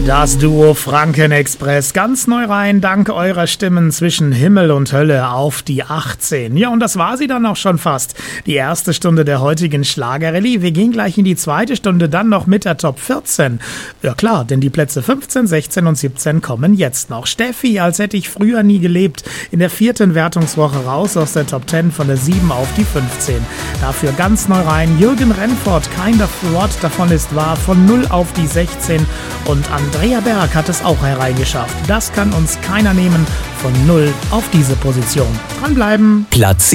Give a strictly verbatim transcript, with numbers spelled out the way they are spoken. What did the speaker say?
Das Duo Franken-Express, ganz neu rein, dank eurer Stimmen zwischen Himmel und Hölle auf die achtzehn. Ja, und das war sie dann auch schon fast. Die erste Stunde der heutigen Schlagerrallye. Wir gehen gleich in die zweite Stunde, dann noch mit der Top vierzehn. Ja klar, denn die Plätze fünfzehn, sechzehn und siebzehn kommen jetzt noch. Steffi, als hätte ich früher nie gelebt, in der vierten Wertungswoche raus aus der Top zehn von der sieben auf die fünfzehn. Dafür ganz neu rein Jürgen Rennfort, Kind of What, davon ist wahr, von null auf die sechzehn. Und Andrea Berg hat es auch hereingeschafft. Das kann uns keiner nehmen, von null auf diese Position. Dranbleiben. Platz